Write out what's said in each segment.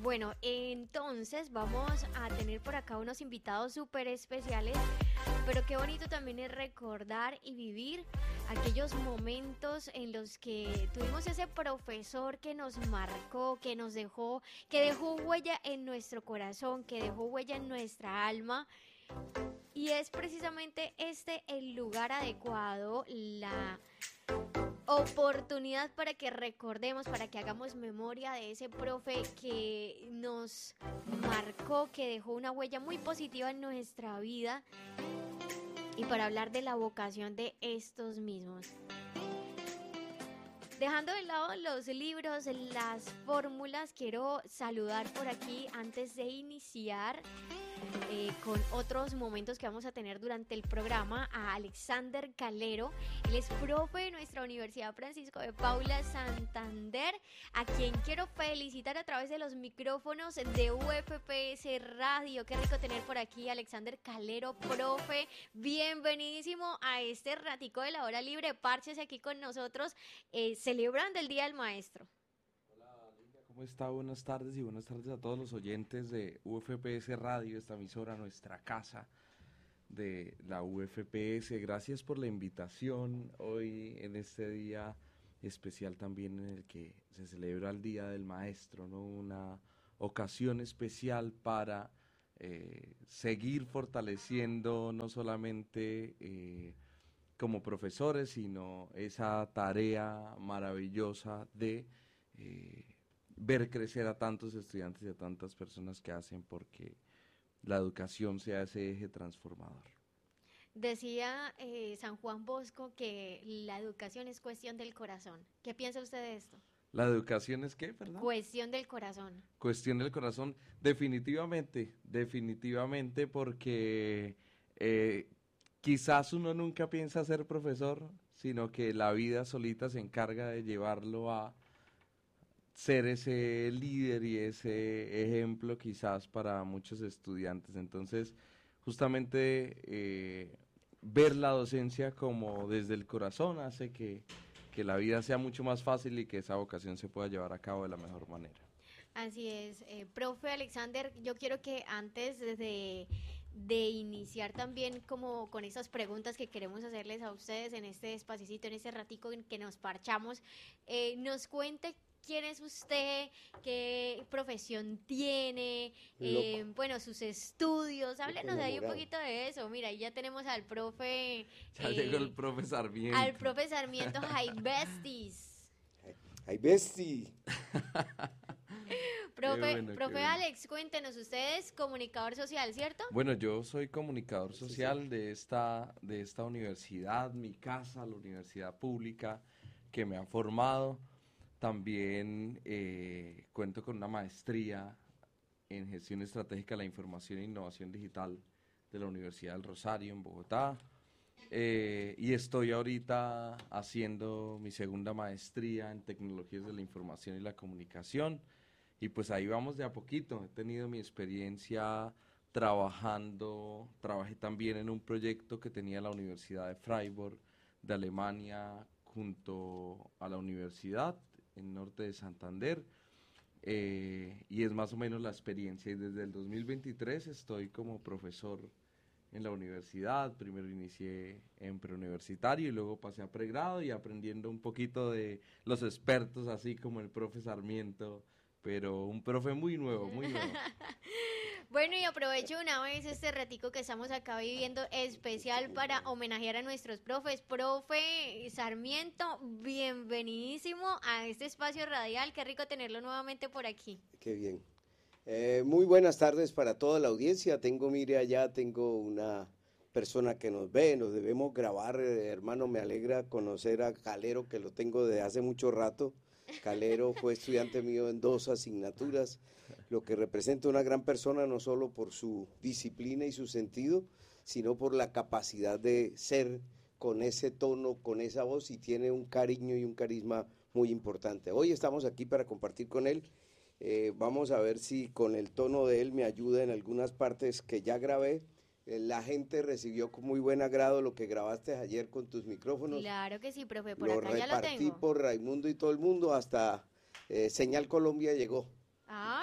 Bueno, entonces vamos a tener por acá unos invitados súper especiales, pero qué bonito también es recordar y vivir aquellos momentos en los que tuvimos ese profesor que nos marcó, que dejó huella en nuestro corazón, que dejó huella en nuestra alma. Y es precisamente este el lugar adecuado, la oportunidad para que recordemos, para que hagamos memoria de ese profe que nos marcó, que dejó una huella muy positiva en nuestra vida y para hablar de la vocación de estos mismos. Dejando de lado los libros, las fórmulas, quiero saludar por aquí antes de iniciar con otros momentos que vamos a tener durante el programa a Alexander Calero. Él es profe de nuestra Universidad Francisco de Paula Santander, a quien quiero felicitar a través de los micrófonos de UFPS Radio. Qué rico tener por aquí a Alexander Calero, profe. Bienvenidísimo a este ratico de la hora libre. Párchese aquí con nosotros celebrando el Día del Maestro. ¿Cómo está? Buenas tardes y buenas tardes a todos los oyentes de UFPS Radio, esta emisora, nuestra casa de la UFPS. Gracias por la invitación hoy en este día especial también en el que se celebra el Día del Maestro, ¿no? Una ocasión especial para seguir fortaleciendo no solamente como profesores, sino esa tarea maravillosa de ver crecer a tantos estudiantes y a tantas personas que hacen porque la educación sea ese eje transformador. Decía San Juan Bosco que la educación es cuestión del corazón. ¿Qué piensa usted de esto? ¿La educación es qué, perdón? Cuestión del corazón. Cuestión del corazón, definitivamente porque quizás uno nunca piensa ser profesor, sino que la vida solita se encarga de llevarlo a ser ese líder y ese ejemplo quizás para muchos estudiantes. Entonces, justamente ver la docencia como desde el corazón hace que la vida sea mucho más fácil y que esa vocación se pueda llevar a cabo de la mejor manera. Así es, profe Alexander, yo quiero que antes de iniciar también como con esas preguntas que queremos hacerles a ustedes en este espacito, en este ratico en que nos parchamos, nos cuente quién es usted, qué profesión tiene, bueno, sus estudios, háblenos ahí un poquito de eso. Mira, ahí ya tenemos al profe... Ya llegó el profe Sarmiento. Al profe Sarmiento, Hi Besties. Hi Bestie. Profe Alex, cuéntenos, usted es comunicador social, ¿cierto? Bueno, yo soy comunicador social de esta universidad, mi casa, la universidad pública que me ha formado. También cuento con una maestría en gestión estratégica de la información e innovación digital de la Universidad del Rosario en Bogotá. Y estoy ahorita haciendo mi segunda maestría en tecnologías de la información y la comunicación. Y pues ahí vamos de a poquito. He tenido mi experiencia trabajé también en un proyecto que tenía la Universidad de Freiburg de Alemania junto a la universidad en norte de Santander, y es más o menos la experiencia. Y desde el 2023 estoy como profesor en la universidad. Primero inicié en preuniversitario y luego pasé a pregrado y aprendiendo un poquito de los expertos, así como el profe Sarmiento, pero un profe muy nuevo, muy nuevo. Bueno, y aprovecho una vez este ratico que estamos acá viviendo especial para homenajear a nuestros profes. Profe Sarmiento, bienvenidísimo a este espacio radial. Qué rico tenerlo nuevamente por aquí. Qué bien. Muy buenas tardes para toda la audiencia. Mire, allá tengo una persona que nos ve, nos debemos grabar. Hermano, me alegra conocer a Calero, que lo tengo desde hace mucho rato. Calero fue estudiante mío en 2 asignaturas, lo que representa una gran persona no solo por su disciplina y su sentido, sino por la capacidad de ser con ese tono, con esa voz, y tiene un cariño y un carisma muy importante. Hoy estamos aquí para compartir con él. Vamos a ver si con el tono de él me ayuda en algunas partes que ya grabé. La gente recibió con muy buen agrado lo que grabaste ayer con tus micrófonos. Claro que sí, profe, por acá ya lo tengo. Lo repartí por Raimundo y todo el mundo, hasta Señal Colombia llegó. Ay,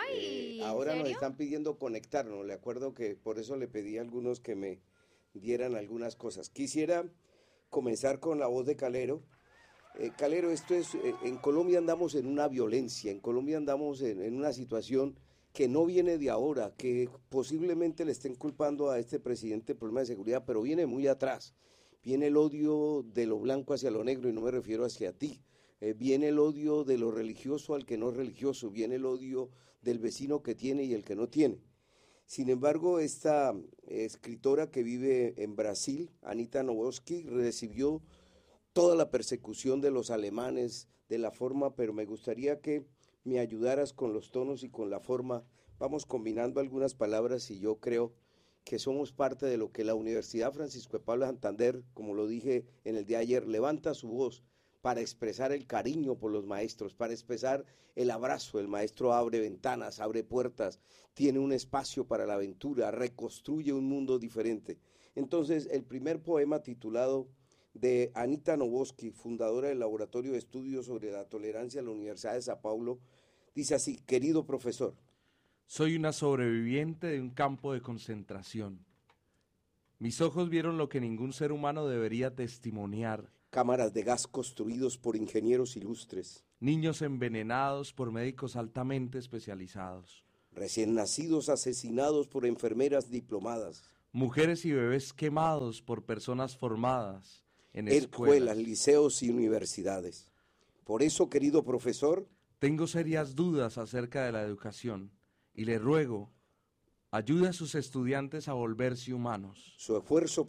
Ay, ¿en Ahora nos serio? están pidiendo conectarnos. Le acuerdo que por eso le pedí a algunos que me dieran algunas cosas. Quisiera comenzar con la voz de Calero. Calero, esto es, en Colombia andamos en una violencia, en Colombia andamos en una situación que no viene de ahora, que posiblemente le estén culpando a este presidente el problema de seguridad, pero viene muy atrás. Viene el odio de lo blanco hacia lo negro, y no me refiero hacia ti. Viene el odio de lo religioso al que no es religioso, viene el odio del vecino que tiene y el que no tiene. Sin embargo, esta escritora que vive en Brasil, Anita Nowoski, recibió toda la persecución de los alemanes de la forma, pero me gustaría que me ayudaras con los tonos y con la forma. Vamos combinando algunas palabras y yo creo que somos parte de lo que la Universidad Francisco de Paula Santander, como lo dije en el día de ayer, levanta su voz para expresar el cariño por los maestros, para expresar el abrazo. El maestro abre ventanas, abre puertas, tiene un espacio para la aventura, reconstruye un mundo diferente. Entonces, el primer poema titulado de Anita Nowoski, fundadora del Laboratorio de Estudios sobre la Tolerancia de la Universidad de Sao Paulo, dice así: querido profesor. Soy una sobreviviente de un campo de concentración. Mis ojos vieron lo que ningún ser humano debería testimoniar. Cámaras de gas construidos por ingenieros ilustres. Niños envenenados por médicos altamente especializados. Recién nacidos asesinados por enfermeras diplomadas. Mujeres y bebés quemados por personas formadas en escuelas, liceos y universidades. Por eso, querido profesor, tengo serias dudas acerca de la educación y le ruego, ayude a sus estudiantes a volverse humanos. Su esfuerzo,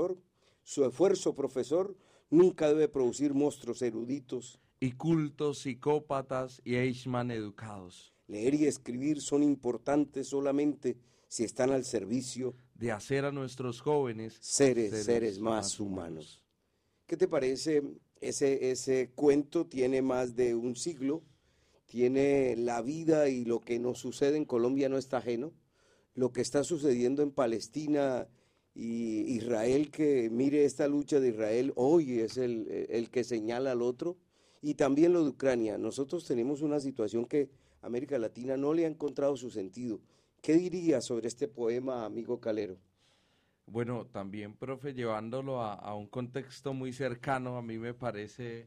profesor, nunca debe producir monstruos eruditos y cultos, psicópatas y Eichmann educados. Leer y escribir son importantes solamente si están al servicio de hacer a nuestros jóvenes seres más humanos. ¿Qué te parece? Ese cuento tiene más de un siglo, tiene la vida, y lo que nos sucede en Colombia no está ajeno. Lo que está sucediendo en Palestina y Israel, que mire, esta lucha de Israel hoy es el que señala al otro, y también lo de Ucrania. Nosotros tenemos una situación que América Latina no le ha encontrado su sentido. ¿Qué diría sobre este poema, amigo Calero? Bueno, también, profe, llevándolo a un contexto muy cercano, a mí me parece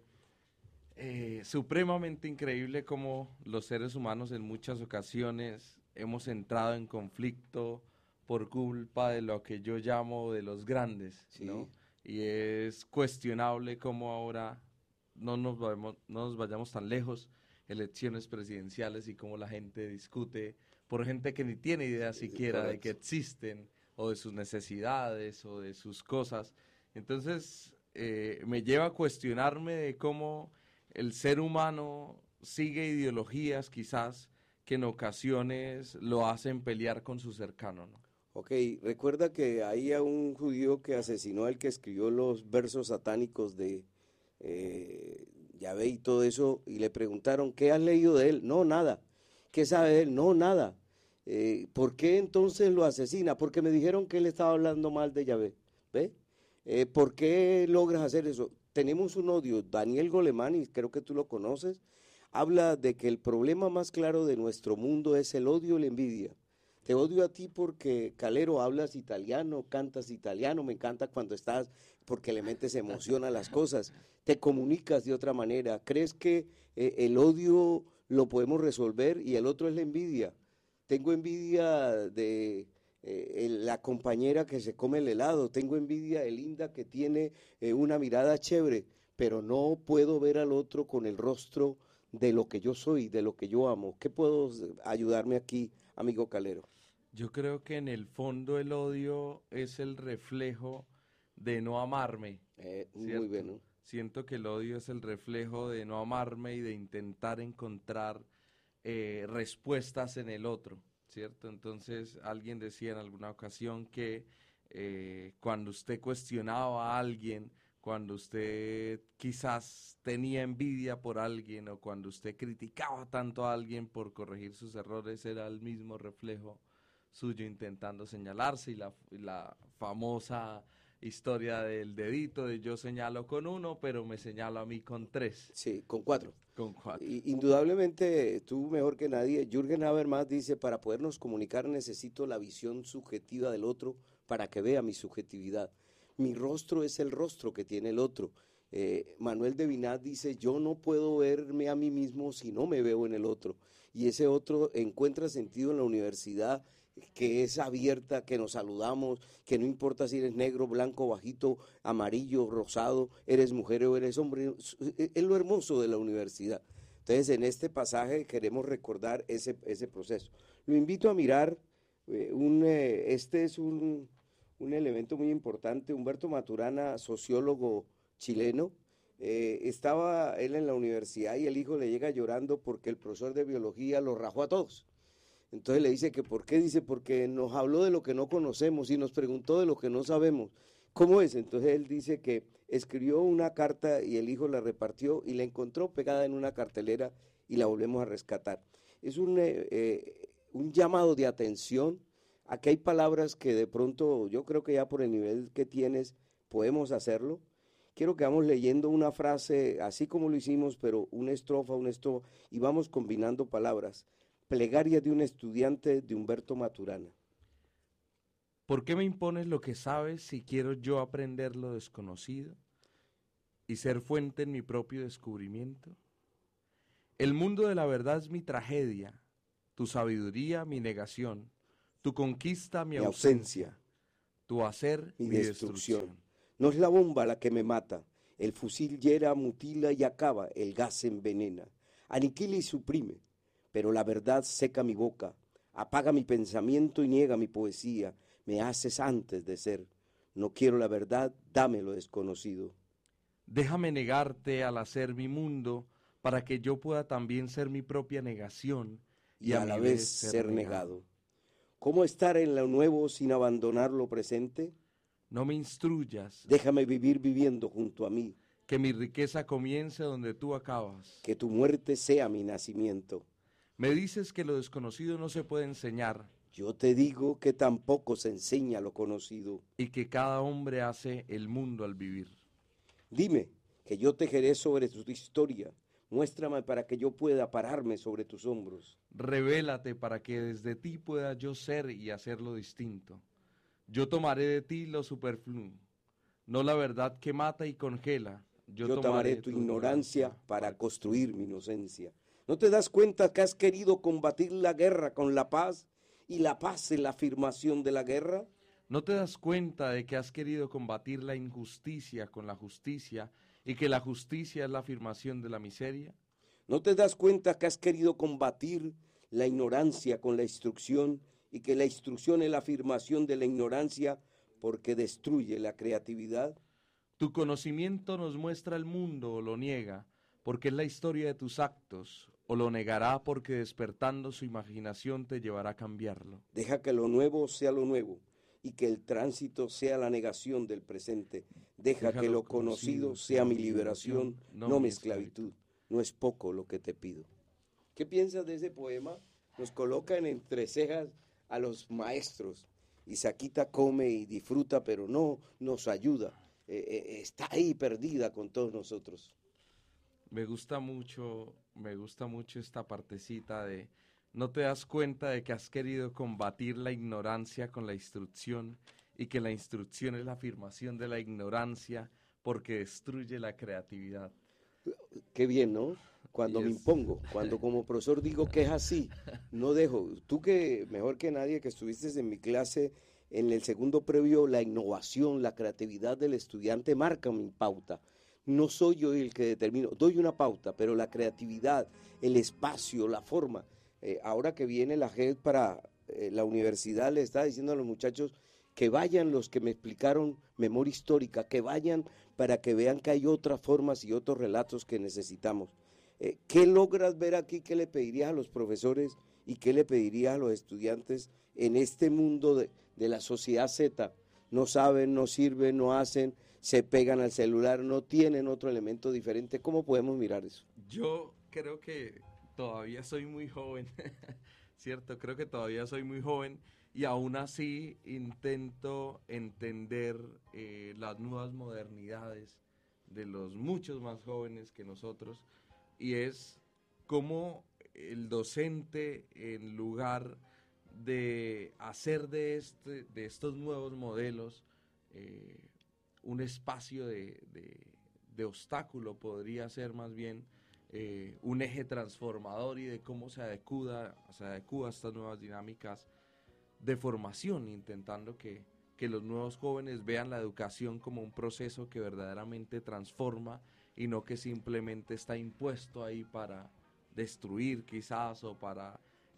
supremamente increíble cómo los seres humanos en muchas ocasiones hemos entrado en conflicto por culpa de lo que yo llamo de los grandes, sí, ¿no? Y es cuestionable cómo ahora no nos vayamos tan lejos, elecciones presidenciales, y cómo la gente discute por gente que ni tiene idea siquiera correcto, de que existen, o de sus necesidades, o de sus cosas. Entonces, me lleva a cuestionarme de cómo el ser humano sigue ideologías quizás que en ocasiones lo hacen pelear con su cercano, ¿no? Ok, recuerda que hay a un judío que asesinó al que escribió los versos satánicos de Yahvé y todo eso, y le preguntaron, ¿qué has leído de él? No, nada. ¿Qué sabe de él? No, nada. ¿Por qué entonces lo asesina? Porque me dijeron que él estaba hablando mal de Yahvé. ¿Ve? ¿Por qué logras hacer eso? Tenemos un odio. Daniel Goleman, y creo que tú lo conoces, habla de que el problema más claro de nuestro mundo es el odio y la envidia. Te odio a ti porque, Calero, hablas italiano, cantas italiano, me encanta cuando estás, porque le metes emoción a las cosas, te comunicas de otra manera. ¿Crees que el odio lo podemos resolver? Y el otro es la envidia. Tengo envidia de la compañera que se come el helado, tengo envidia de Linda que tiene una mirada chévere, pero no puedo ver al otro con el rostro de lo que yo soy, de lo que yo amo. ¿Qué puedo ayudarme aquí, amigo Calero? Yo creo que en el fondo el odio es el reflejo de no amarme, muy bien, ¿no? Siento que el odio es el reflejo de no amarme y de intentar encontrar respuestas en el otro, ¿cierto? Entonces, alguien decía en alguna ocasión que cuando usted cuestionaba a alguien, cuando usted quizás tenía envidia por alguien, o cuando usted criticaba tanto a alguien por corregir sus errores, era el mismo reflejo suyo intentando señalarse, y la famosa historia del dedito, de yo señalo con uno, pero me señalo a mí con 3. Sí, con 4. Con 4. Indudablemente, tú mejor que nadie, Jürgen Habermas dice, para podernos comunicar necesito la visión subjetiva del otro para que vea mi subjetividad. Mi rostro es el rostro que tiene el otro. Manuel de Binat dice, yo no puedo verme a mí mismo si no me veo en el otro. Y ese otro encuentra sentido en la universidad, que es abierta, que nos saludamos, que no importa si eres negro, blanco, bajito, amarillo, rosado, eres mujer o eres hombre, es lo hermoso de la universidad. Entonces, en este pasaje queremos recordar ese proceso. Lo invito a mirar, este es un elemento muy importante. Humberto Maturana, sociólogo chileno, estaba él en la universidad y el hijo le llega llorando porque el profesor de biología lo rajó a todos. Entonces le dice que ¿por qué? Dice, porque nos habló de lo que no conocemos y nos preguntó de lo que no sabemos. ¿Cómo es? Entonces él dice que escribió una carta y el hijo la repartió y la encontró pegada en una cartelera y la volvemos a rescatar. Es un llamado de atención. Aquí hay palabras que de pronto yo creo que ya por el nivel que tienes podemos hacerlo. Quiero que vamos leyendo una frase, así como lo hicimos, pero una estrofa, y vamos combinando palabras. Plegaria de un estudiante de Humberto Maturana. ¿Por qué me impones lo que sabes si quiero yo aprender lo desconocido y ser fuente en mi propio descubrimiento? El mundo de la verdad es mi tragedia, tu sabiduría mi negación, tu conquista mi ausencia, tu hacer mi destrucción. No es la bomba la que me mata, el fusil hiera, mutila y acaba, el gas envenena, aniquila y suprime. Pero la verdad seca mi boca, apaga mi pensamiento y niega mi poesía, me haces antes de ser. No quiero la verdad, dame lo desconocido. Déjame negarte al hacer mi mundo, para que yo pueda también ser mi propia negación y a la vez ser negado. ¿Cómo estar en lo nuevo sin abandonar lo presente? No me instruyas. Déjame vivir viviendo junto a mí. Que mi riqueza comience donde tú acabas. Que tu muerte sea mi nacimiento. Me dices que lo desconocido no se puede enseñar. Yo te digo que tampoco se enseña lo conocido. Y que cada hombre hace el mundo al vivir. Dime, que yo tejeré sobre tu historia. Muéstrame para que yo pueda pararme sobre tus hombros. Revélate para que desde ti pueda yo ser y hacerlo distinto. Yo tomaré de ti lo superfluo, no la verdad que mata y congela. Yo tomaré tu ignorancia para construir mi inocencia. ¿No te das cuenta que has querido combatir la guerra con la paz y la paz es la afirmación de la guerra? ¿No te das cuenta de que has querido combatir la injusticia con la justicia y que la justicia es la afirmación de la miseria? ¿No te das cuenta que has querido combatir la ignorancia con la instrucción y que la instrucción es la afirmación de la ignorancia porque destruye la creatividad? Tu conocimiento nos muestra el mundo o lo niega, porque es la historia de tus actos, o lo negará porque despertando su imaginación te llevará a cambiarlo. Deja que lo nuevo sea lo nuevo y que el tránsito sea la negación del presente. Deja que lo conocido sea mi liberación, no mi esclavitud. No es poco lo que te pido. ¿Qué piensas de ese poema? Nos coloca en entrecejas a los maestros. Isaquita come y disfruta, pero no nos ayuda. Está ahí perdida con todos nosotros. Me gusta mucho esta partecita de ¿no te das cuenta de que has querido combatir la ignorancia con la instrucción y que la instrucción es la afirmación de la ignorancia porque destruye la creatividad? Qué bien, ¿no? Cuando me impongo, cuando como profesor digo que es así, no dejo. Tú que mejor que nadie que estuviste en mi clase en el segundo previo, la innovación, la creatividad del estudiante marca mi pauta. No soy yo el que determino, doy una pauta, pero la creatividad, el espacio, la forma. Ahora que viene la JED para la universidad, le está diciendo a los muchachos que vayan los que me explicaron memoria histórica, que vayan para que vean que hay otras formas y otros relatos que necesitamos. ¿Qué logras ver aquí? ¿Qué le pedirías a los profesores y qué le pedirías a los estudiantes en este mundo de la sociedad Z? No saben, no sirven, no hacen, se pegan al celular, no tienen otro elemento diferente. ¿Cómo podemos mirar eso? Yo creo que todavía soy muy joven, ¿cierto? Creo que todavía soy muy joven y aún así intento entender las nuevas modernidades de los muchos más jóvenes que nosotros, y es cómo el docente, en lugar de hacer de estos nuevos modelos un espacio de obstáculo, podría ser más bien un eje transformador, y de cómo se adecua a estas nuevas dinámicas de formación, intentando que los nuevos jóvenes vean la educación como un proceso que verdaderamente transforma y no que simplemente está impuesto ahí para destruir quizás o para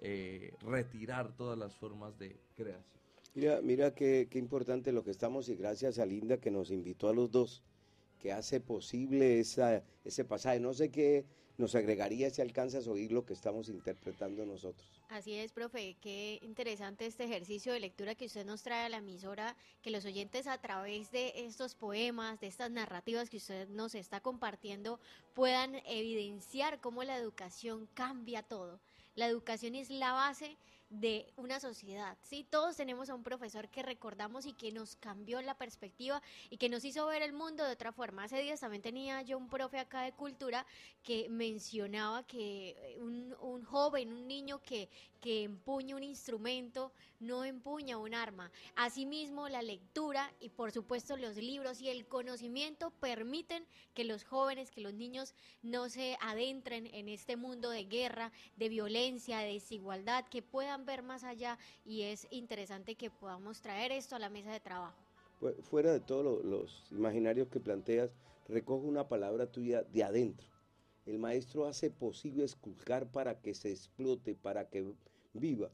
retirar todas las formas de creación. Mira qué importante lo que estamos, y gracias a Linda que nos invitó a los dos, que hace posible ese pasaje. No sé qué nos agregaría si alcanzas a oír lo que estamos interpretando nosotros. Así es, profe, qué interesante este ejercicio de lectura que usted nos trae a la emisora, que los oyentes a través de estos poemas, de estas narrativas que usted nos está compartiendo, puedan evidenciar cómo la educación cambia todo. La educación es la base de una sociedad, ¿sí? Todos tenemos a un profesor que recordamos y que nos cambió la perspectiva y que nos hizo ver el mundo de otra forma. Hace días también tenía yo un profe acá de cultura que mencionaba que un joven, un niño que empuña un instrumento, no empuña un arma. Asimismo, la lectura y por supuesto los libros y el conocimiento permiten que los jóvenes, que los niños no se adentren en este mundo de guerra, de violencia, de desigualdad, que puedan ver más allá, y es interesante que podamos traer esto a la mesa de trabajo. Fuera de todos los imaginarios que planteas, recojo una palabra tuya de adentro. El maestro hace posible esculcar para que se explote, para que viva.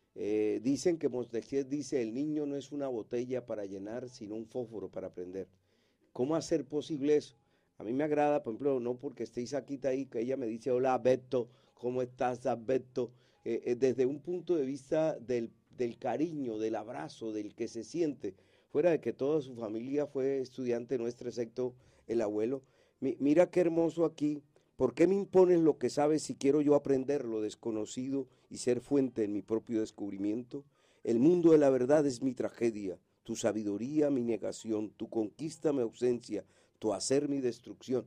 Dicen que Montesquieu dice, el niño no es una botella para llenar, sino un fósforo para prender. ¿Cómo hacer posible eso? A mí me agrada, por ejemplo, no porque estéis aquí, que ella me dice, hola Beto, ¿cómo estás, Beto? Desde un punto de vista del cariño, del abrazo, del que se siente, fuera de que toda su familia fue estudiante nuestra, excepto el abuelo. Mira qué hermoso aquí. ¿Por qué me impones lo que sabes si quiero yo aprender lo desconocido y ser fuente en mi propio descubrimiento? El mundo de la verdad es mi tragedia, tu sabiduría mi negación, tu conquista mi ausencia, tu hacer mi destrucción.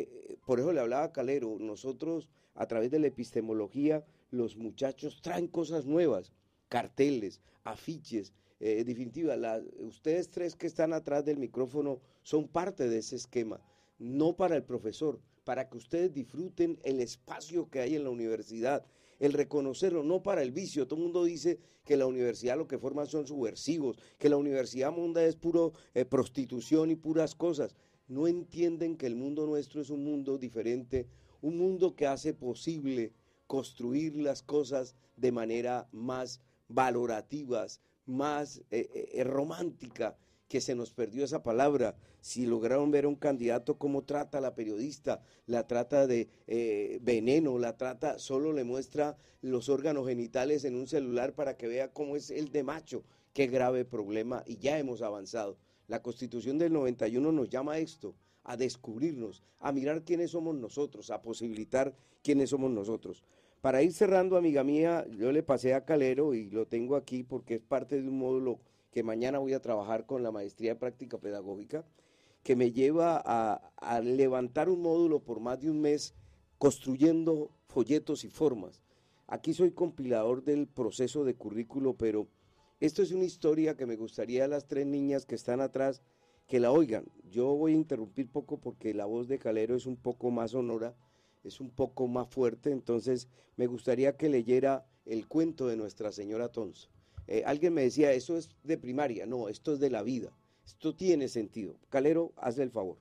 Por eso le hablaba a Calero, nosotros a través de la epistemología, los muchachos traen cosas nuevas, carteles, afiches, en definitiva, ustedes tres que están atrás del micrófono son parte de ese esquema, no para el profesor, para que ustedes disfruten el espacio que hay en la universidad, el reconocerlo, no para el vicio. Todo el mundo dice que la universidad lo que forma son subversivos, que la universidad munda es puro prostitución y puras cosas. No entienden que el mundo nuestro es un mundo diferente, un mundo que hace posible construir las cosas de manera más valorativas, más romántica, que se nos perdió esa palabra. Si lograron ver a un candidato cómo trata a la periodista, la trata de veneno, solo le muestra los órganos genitales en un celular para que vea cómo es el de macho. Qué grave problema, y ya hemos avanzado. La Constitución del 91 nos llama a esto, a descubrirnos, a mirar quiénes somos nosotros, a posibilitar quiénes somos nosotros. Para ir cerrando, amiga mía, yo le pasé a Calero y lo tengo aquí porque es parte de un módulo que mañana voy a trabajar con la maestría de práctica pedagógica, que me lleva a levantar un módulo por más de un mes construyendo folletos y formas. Aquí soy compilador del proceso de currículo, pero esto es una historia que me gustaría a las tres niñas que están atrás que la oigan. Yo voy a interrumpir poco porque la voz de Calero es un poco más sonora, es un poco más fuerte, entonces me gustaría que leyera el cuento de Nuestra Señora Thompson. Alguien me decía, eso es de primaria. No, esto es de la vida. Esto tiene sentido. Calero, hazle el favor.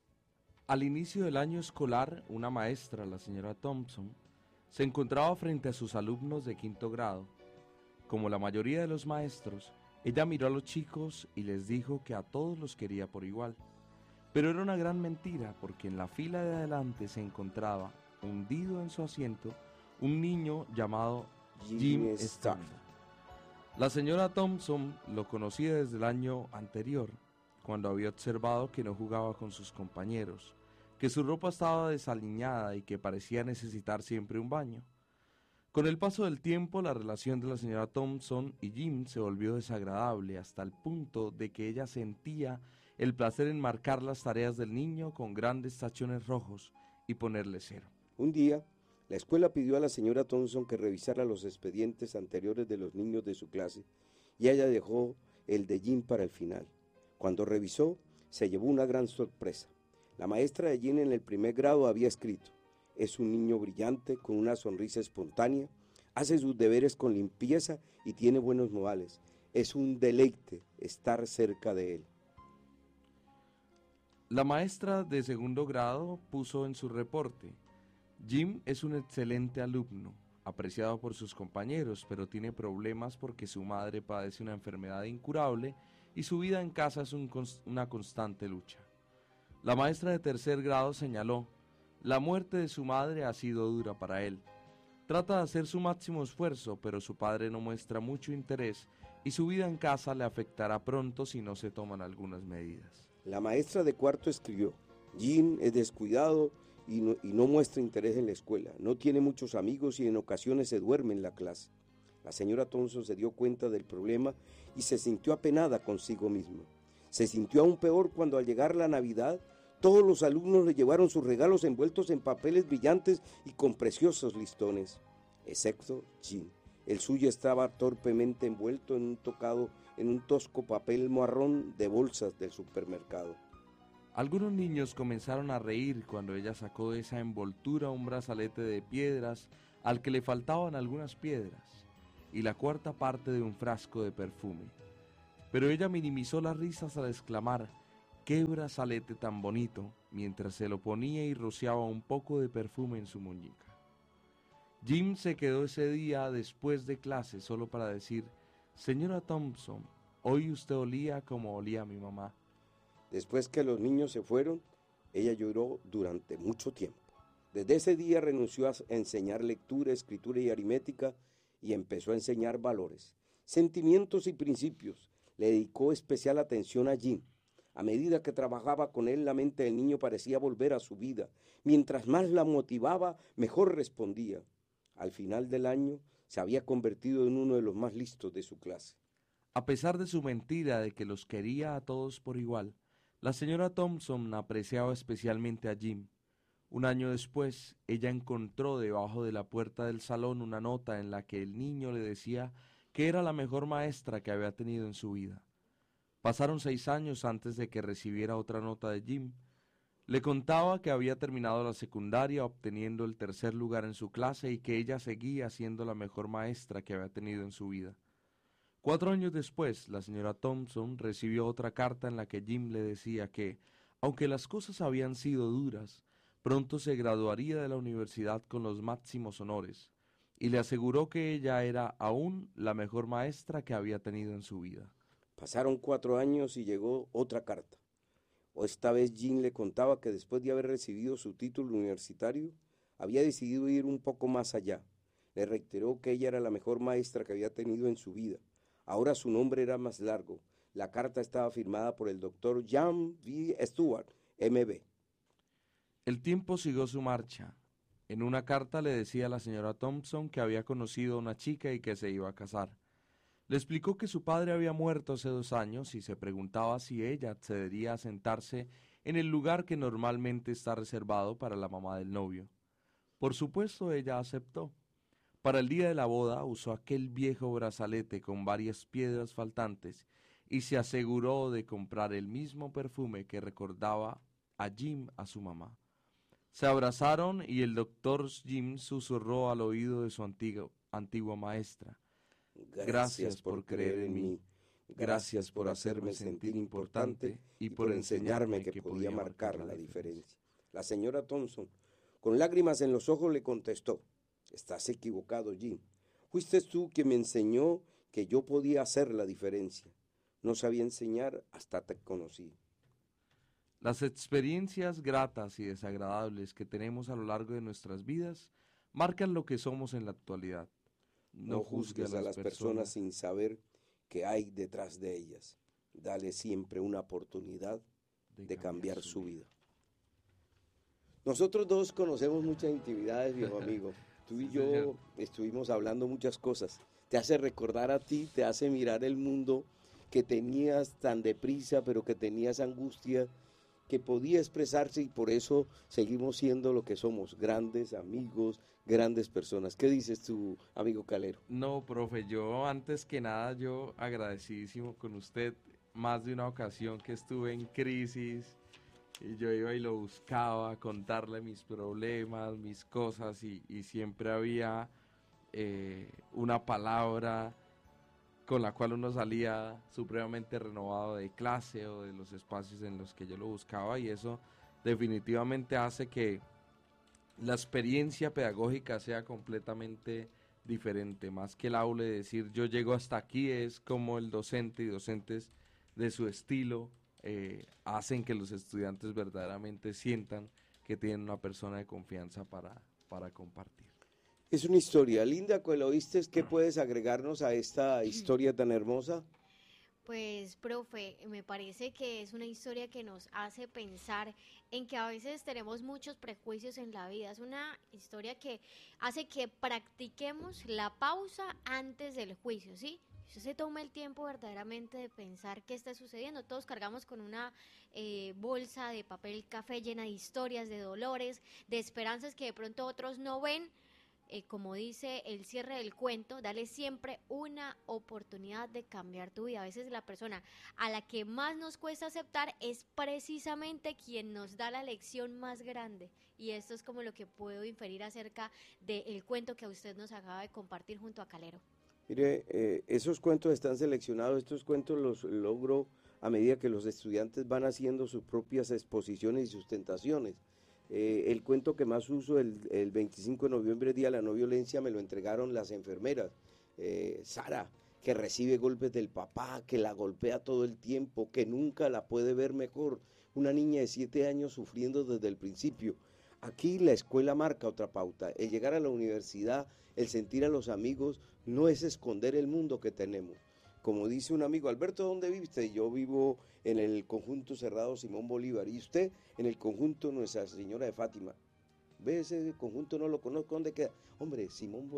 Al inicio del año escolar, una maestra, la señora Thompson, se encontraba frente a sus alumnos de 5º grado. Como la mayoría de los maestros, ella miró a los chicos y les dijo que a todos los quería por igual. Pero era una gran mentira, porque en la fila de adelante se encontraba, hundido en su asiento, un niño llamado Jim Starr. La señora Thompson lo conocía desde el año anterior, cuando había observado que no jugaba con sus compañeros, que su ropa estaba desaliñada y que parecía necesitar siempre un baño. Con el paso del tiempo, la relación de la señora Thompson y Jim se volvió desagradable hasta el punto de que ella sentía el placer en marcar las tareas del niño con grandes tachones rojos y ponerle 0. Un día, la escuela pidió a la señora Thompson que revisara los expedientes anteriores de los niños de su clase y ella dejó el de Jim para el final. Cuando revisó, se llevó una gran sorpresa. La maestra de Jim en el primer grado había escrito: es un niño brillante, con una sonrisa espontánea, hace sus deberes con limpieza y tiene buenos modales. Es un deleite estar cerca de él. La maestra de segundo grado puso en su reporte: Jim es un excelente alumno, apreciado por sus compañeros, pero tiene problemas porque su madre padece una enfermedad incurable y su vida en casa es una constante lucha. La maestra de tercer grado señaló: la muerte de su madre ha sido dura para él. Trata de hacer su máximo esfuerzo, pero su padre no muestra mucho interés y su vida en casa le afectará pronto si no se toman algunas medidas. La maestra de cuarto escribió: Jim es descuidado y no muestra interés en la escuela, no tiene muchos amigos y en ocasiones se duerme en la clase. La señora Thompson se dio cuenta del problema y se sintió apenada consigo misma. Se sintió aún peor cuando al llegar la Navidad, todos los alumnos le llevaron sus regalos envueltos en papeles brillantes y con preciosos listones, excepto Jim. El suyo estaba torpemente envuelto en un tosco papel marrón de bolsas del supermercado. Algunos niños comenzaron a reír cuando ella sacó de esa envoltura un brazalete de piedras al que le faltaban algunas piedras y la cuarta parte de un frasco de perfume. Pero ella minimizó las risas al exclamar: ¡qué brazalete tan bonito!, mientras se lo ponía y rociaba un poco de perfume en su muñeca. Jim se quedó ese día después de clase solo para decir: señora Thompson, hoy usted olía como olía mi mamá. Después que los niños se fueron, ella lloró durante mucho tiempo. Desde ese día renunció a enseñar lectura, escritura y aritmética y empezó a enseñar valores, sentimientos y principios. Le dedicó especial atención a Jim. A medida que trabajaba con él, la mente del niño parecía volver a su vida. Mientras más la motivaba, mejor respondía. Al final del año, se había convertido en uno de los más listos de su clase. A pesar de su mentira de que los quería a todos por igual, la señora Thompson apreciaba especialmente a Jim. Un año después, ella encontró debajo de la puerta del salón una nota en la que el niño le decía que era la mejor maestra que había tenido en su vida. Pasaron 6 años antes de que recibiera otra nota de Jim. Le contaba que había terminado la secundaria obteniendo el 3er lugar en su clase y que ella seguía siendo la mejor maestra que había tenido en su vida. 4 años después, la señora Thompson recibió otra carta en la que Jim le decía que, aunque las cosas habían sido duras, pronto se graduaría de la universidad con los máximos honores, y le aseguró que ella era aún la mejor maestra que había tenido en su vida. Pasaron 4 años y llegó otra carta. Esta vez Jim le contaba que después de haber recibido su título universitario, había decidido ir un poco más allá. Le reiteró que ella era la mejor maestra que había tenido en su vida. Ahora su nombre era más largo. La carta estaba firmada por el doctor John V. Stewart, M.B. El tiempo siguió su marcha. En una carta le decía a la señora Thompson que había conocido a una chica y que se iba a casar. Le explicó que su padre había muerto hace 2 años y se preguntaba si ella accedería a sentarse en el lugar que normalmente está reservado para la mamá del novio. Por supuesto, ella aceptó. Para el día de la boda usó aquel viejo brazalete con varias piedras faltantes y se aseguró de comprar el mismo perfume que recordaba a Jim a su mamá. Se abrazaron y el doctor Jim susurró al oído de su antigua maestra: gracias por creer en mí, gracias por hacerme sentir importante y por enseñarme que podía marcar la diferencia. La señora Thompson, con lágrimas en los ojos, le contestó: estás equivocado, Jim. Fuiste tú quien me enseñó que yo podía hacer la diferencia. No sabía enseñar hasta te conocí. Las experiencias gratas y desagradables que tenemos a lo largo de nuestras vidas marcan lo que somos en la actualidad. No juzgues a las personas sin saber qué hay detrás de ellas. Dale siempre una oportunidad de cambiar su vida. Nosotros dos conocemos muchas intimidades, viejo amigo. Tú y yo estuvimos hablando muchas cosas. Te hace recordar a ti, te hace mirar el mundo que tenías tan deprisa, pero que tenías angustia, que podía expresarse y por eso seguimos siendo lo que somos, grandes amigos, grandes personas. ¿Qué dices tú, amigo Calero? No, profe, yo antes que nada, yo agradecidísimo con usted. Más de una ocasión que estuve en crisis y yo iba y lo buscaba, contarle mis problemas, mis cosas y siempre había una palabra con la cual uno salía supremamente renovado de clase o de los espacios en los que yo lo buscaba, y eso definitivamente hace que la experiencia pedagógica sea completamente diferente. Más que el aula de decir yo llego hasta aquí, es como el docente y docentes de su estilo hacen que los estudiantes verdaderamente sientan que tienen una persona de confianza para compartir. Es una historia linda, ¿lo oíste? ¿Qué puedes agregarnos a esta historia tan hermosa? Pues, profe, me parece que es una historia que nos hace pensar en que a veces tenemos muchos prejuicios en la vida. Es una historia que hace que practiquemos la pausa antes del juicio, ¿sí? Si usted se toma el tiempo verdaderamente de pensar qué está sucediendo. Todos cargamos con una bolsa de papel café llena de historias, de dolores, de esperanzas que de pronto otros no ven. Como dice el cierre del cuento, dale siempre una oportunidad de cambiar tu vida. A veces la persona a la que más nos cuesta aceptar es precisamente quien nos da la lección más grande. Y esto es como lo que puedo inferir acerca del cuento que usted nos acaba de compartir junto a Calero. Mire, esos cuentos están seleccionados, estos cuentos los logro a medida que los estudiantes van haciendo sus propias exposiciones y sustentaciones. El cuento que más uso el 25 de noviembre, Día de la No Violencia, me lo entregaron las enfermeras. Sara, que recibe golpes del papá, que la golpea todo el tiempo, que nunca la puede ver mejor. Una niña de 7 años sufriendo desde el principio. Aquí la escuela marca otra pauta. El llegar a la universidad, el sentir a los amigos, no es esconder el mundo que tenemos. Como dice un amigo, Alberto, ¿dónde vive? Yo vivo en el conjunto cerrado Simón Bolívar. ¿Y usted? En el conjunto Nuestra Señora de Fátima. ¿Ve ese conjunto? No lo conozco. ¿Dónde queda? Hombre,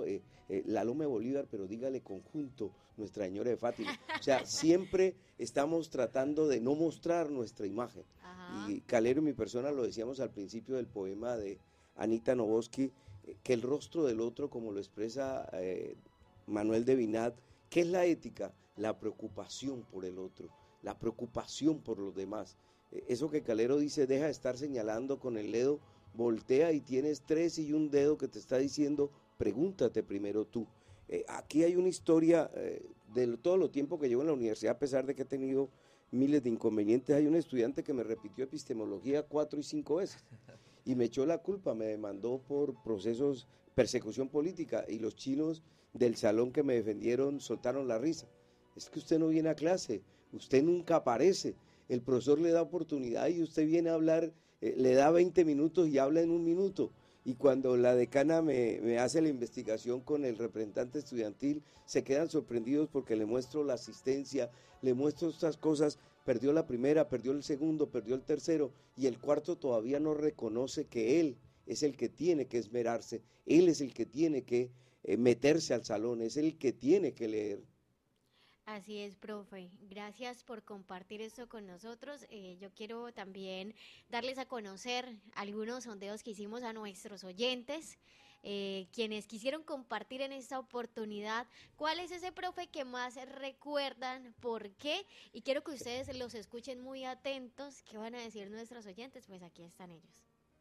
la Loma de Bolívar, pero dígale conjunto Nuestra Señora de Fátima. O sea, siempre estamos tratando de no mostrar nuestra imagen. Ajá. Y Calero y mi persona lo decíamos al principio del poema de Anita Novoski, que el rostro del otro, como lo expresa Manuel de Binat, ¿qué es la ética? La preocupación por el otro, la preocupación por los demás. Eso que Calero dice, deja de estar señalando con el dedo, voltea y tienes 3 y un dedo que te está diciendo, pregúntate primero tú. Aquí hay una historia de todo lo tiempo que llevo en la universidad, a pesar de que he tenido miles de inconvenientes. Hay un estudiante que me repitió epistemología 4 y 5 veces y me echó la culpa, me demandó por procesos, persecución política, y los chinos del salón que me defendieron soltaron la risa. Es que usted no viene a clase, usted nunca aparece, el profesor le da oportunidad y usted viene a hablar, le da 20 minutos y habla en 1 minuto. Y cuando la decana me hace la investigación con el representante estudiantil, se quedan sorprendidos porque le muestro la asistencia, le muestro estas cosas. Perdió la primera, perdió el segundo, perdió el tercero, y el cuarto todavía no reconoce que él es el que tiene que esmerarse, él es el que tiene que meterse al salón, es el que tiene que leer. Así es, profe. Gracias por compartir esto con nosotros. Yo quiero también darles a conocer algunos sondeos que hicimos a nuestros oyentes, quienes quisieron compartir en esta oportunidad cuál es ese profe que más recuerdan, por qué, y quiero que ustedes los escuchen muy atentos. ¿Qué van a decir nuestros oyentes? Pues aquí están ellos.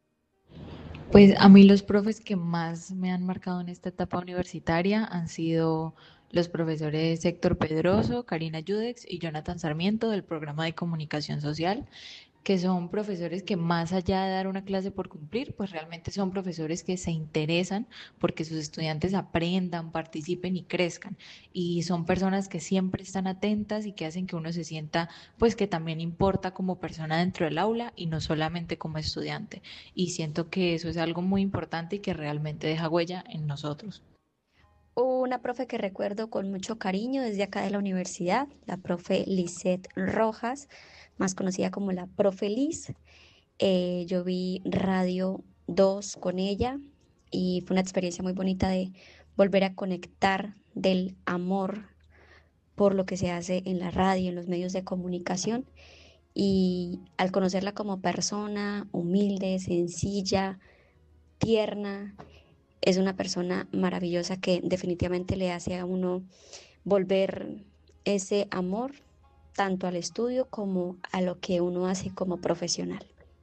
Pues a mí los profes que más me han marcado en esta etapa universitaria han sido los profesores Héctor Pedroso, Karina Yudex y Jonathan Sarmiento del programa de comunicación social, que son profesores que más allá de dar una clase por cumplir, pues realmente son profesores que se interesan porque sus estudiantes aprendan, participen y crezcan, y son personas que siempre están atentas y que hacen que uno se sienta pues que también importa como persona dentro del aula y no solamente como estudiante, y siento que eso es algo muy importante y que realmente deja huella en nosotros. Una profe que recuerdo con mucho cariño desde acá de la universidad, la profe Lisette Rojas, más conocida como la profe Liz. Yo vi Radio 2 con ella, y fue una experiencia muy bonita de volver a conectar del amor por lo que se hace en la radio, en los medios de comunicación, y al conocerla como persona humilde, sencilla, tierna, es una persona maravillosa que definitivamente le hace a uno volver ese amor tanto al estudio como a lo que uno hace como profesional.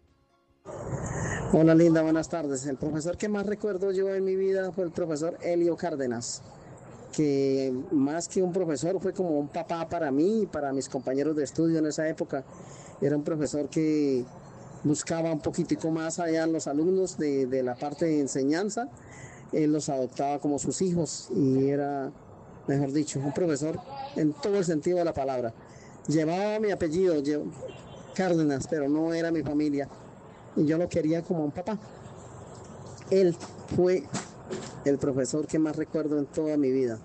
Hola Linda, buenas tardes. El profesor que más recuerdo yo en mi vida fue el profesor Elio Cárdenas, que más que un profesor fue como un papá para mí y para mis compañeros de estudio en esa época. Era un profesor que buscaba un poquitico más allá en los alumnos de la parte de enseñanza. Él los adoptaba como sus hijos y era, mejor dicho, un profesor en todo el sentido de la palabra. Llevaba mi apellido, Cárdenas, pero no era mi familia y yo lo quería como un papá. Él fue el profesor que más recuerdo en toda mi vida.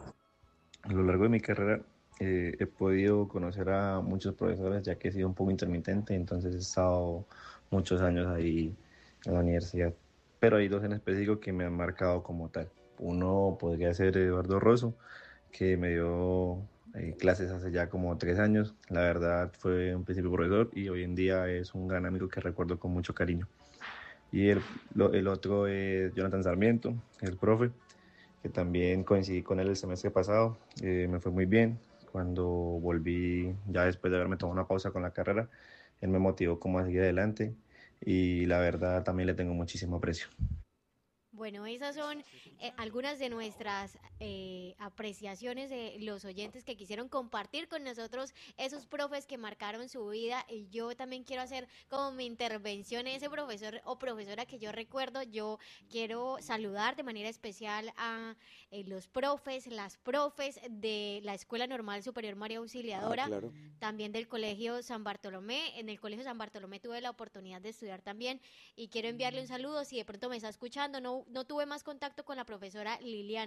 A lo largo de mi carrera he podido conocer a muchos profesores, ya que he sido un poco intermitente, entonces he estado muchos años ahí en la universidad. Pero hay dos en específico que me han marcado como tal. Uno podría ser Eduardo Rosso, que me dio clases hace ya como 3 años. La verdad fue un principio profesor y hoy en día es un gran amigo que recuerdo con mucho cariño. Y el otro es Jonathan Sarmiento, el profe, que también coincidí con él el semestre pasado. Me fue muy bien. Cuando volví, ya después de haberme tomado una pausa con la carrera, él me motivó como a seguir adelante y la verdad también le tengo muchísimo aprecio. Bueno, esas son algunas de nuestras apreciaciones de los oyentes que quisieron compartir con nosotros esos profes que marcaron su vida, y yo también quiero hacer como mi intervención en ese profesor o profesora que yo recuerdo. Yo quiero saludar de manera especial a los profes, las profes de la Escuela Normal Superior María Auxiliadora, claro. también del Colegio San Bartolomé. En el Colegio San Bartolomé tuve la oportunidad de estudiar también, y quiero enviarle un saludo si de pronto me está escuchando. No tuve más contacto con la profesora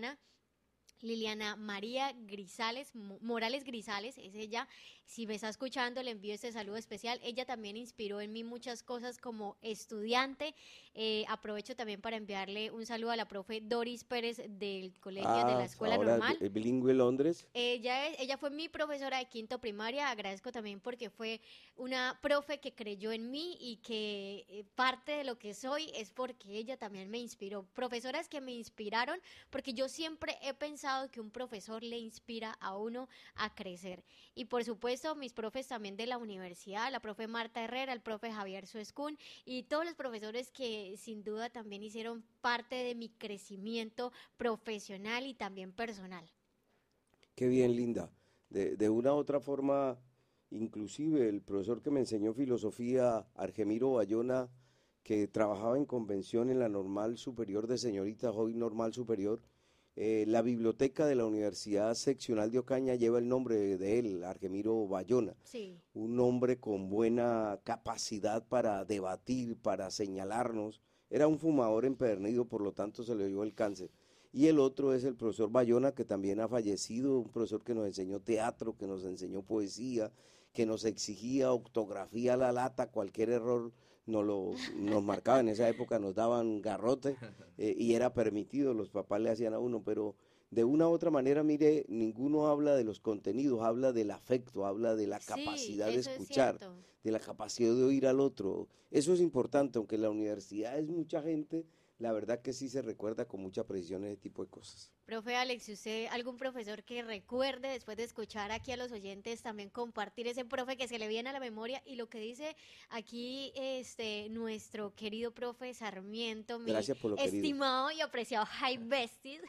Liliana María Morales Grisales, es ella. Si me está escuchando, le envío este saludo especial. Ella también inspiró en mí muchas cosas como estudiante. Aprovecho también para enviarle un saludo a la profe Doris Pérez del colegio de la Escuela Normal. Bilingüe Londres. Ella fue mi profesora de quinto primaria. Agradezco también porque fue una profe que creyó en mí, y que parte de lo que soy es porque ella también me inspiró. Profesoras que me inspiraron, porque yo siempre he pensado que un profesor le inspira a uno a crecer. Y por supuesto, mis profes también de la universidad, la profe Marta Herrera, el profe Javier Suescún, y todos los profesores que sin duda también hicieron parte de mi crecimiento profesional y también personal. Qué bien, Linda. De una u otra forma, inclusive el profesor que me enseñó filosofía, Argemiro Bayona, que trabajaba en convención en la Normal Superior de Señoritas, hoy Normal Superior, la biblioteca de la Universidad Seccional de Ocaña lleva el nombre de él, Argemiro Bayona. Sí. Un hombre con buena capacidad para debatir, para señalarnos. Era un fumador empedernido, por lo tanto se le dio el cáncer. Y el otro es el profesor Bayona, que también ha fallecido, un profesor que nos enseñó teatro, que nos enseñó poesía, que nos exigía ortografía a la lata, cualquier error nos marcaba. En esa época nos daban garrote y era permitido, los papás le hacían a uno, pero de una u otra manera, mire, ninguno habla de los contenidos, habla del afecto, habla de la capacidad de escuchar, de la capacidad de oír al otro. Eso es importante, aunque en la universidad es mucha gente, la verdad que sí se recuerda con mucha precisión ese tipo de cosas. Profe Alex, ¿usted algún profesor que recuerde, después de escuchar aquí a los oyentes, también compartir ese profe que se le viene a la memoria? Y lo que dice aquí nuestro querido profe Sarmiento, mi estimado querido y apreciado High Besties.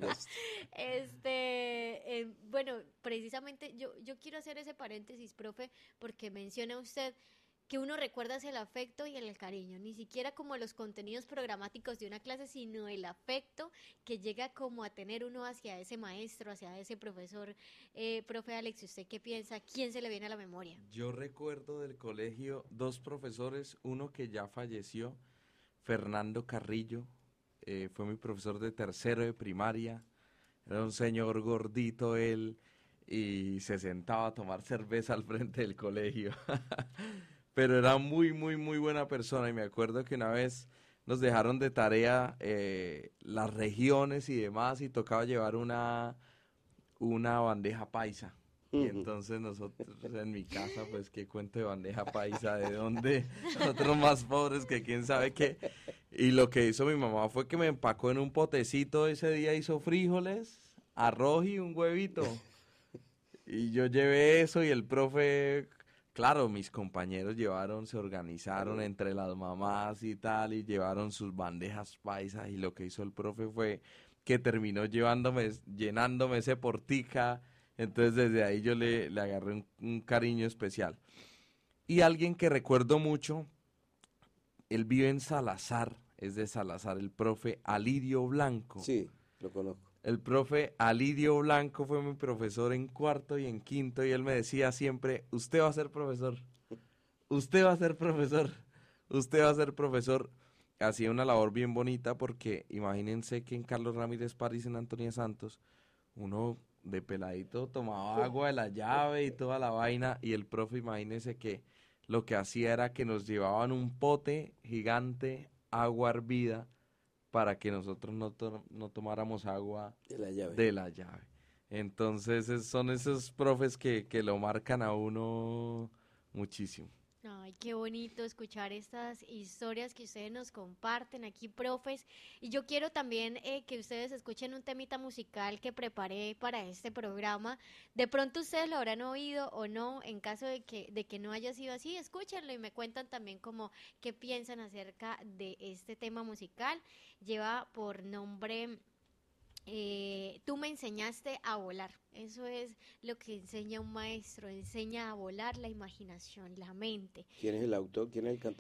Bueno, precisamente yo quiero hacer ese paréntesis, profe, porque menciona usted que uno recuerda hacia el afecto y el cariño, ni siquiera como los contenidos programáticos de una clase, sino el afecto que llega como a tener uno hacia ese maestro, hacia ese profesor. Profe Alex, ¿usted qué piensa? ¿Quién se le viene a la memoria? Yo recuerdo del colegio 2 profesores, uno que ya falleció, Fernando Carrillo, fue mi profesor de tercero de primaria, era un señor gordito él, y se sentaba a tomar cerveza al frente del colegio. Pero era muy, muy, muy buena persona, y me acuerdo que una vez nos dejaron de tarea las regiones y demás, y tocaba llevar una bandeja paisa. Y entonces nosotros en mi casa, pues qué cuento de bandeja paisa, de dónde, nosotros más pobres que quién sabe qué. Y lo que hizo mi mamá fue que me empacó en un potecito, ese día hizo frijoles, arroz y un huevito. Y yo llevé eso y el profe, claro, mis compañeros se organizaron entre las mamás y tal, y llevaron sus bandejas paisas, y lo que hizo el profe fue que terminó llenándome ese portica. Entonces desde ahí yo le agarré un cariño especial. Y alguien que recuerdo mucho, él vive en Salazar, es de Salazar, el profe Alirio Blanco. Sí, lo conozco. El profe Alirio Blanco fue mi profesor en cuarto y en quinto, y él me decía siempre, usted va a ser profesor, usted va a ser profesor, usted va a ser profesor. Hacía una labor bien bonita, porque imagínense que en Carlos Ramírez París, en Antonia Santos, uno de peladito tomaba agua de la llave y toda la vaina, y el profe, imagínense que lo que hacía era que nos llevaban un pote gigante, agua hervida, para que nosotros no tomáramos agua de la llave. Entonces son esos profes que lo marcan a uno muchísimo. Ay, qué bonito escuchar estas historias que ustedes nos comparten aquí, profes. Y yo quiero también que ustedes escuchen un temita musical que preparé para este programa. De pronto ustedes lo habrán oído o no. En caso de que no haya sido así, escúchenlo y me cuentan también como qué piensan acerca de este tema musical. Lleva por nombre Tú me enseñaste a volar. Eso es lo que enseña un maestro, enseña a volar la imaginación, la mente. ¿Quién es el autor? ¿Quién es el cantante?